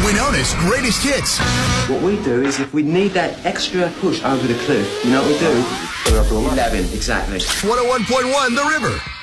formerly known as Greatest Hits. What we do is if we need that extra push over the cliff, you know what we do? Put it up to 11. 11, exactly. 101.1 The River.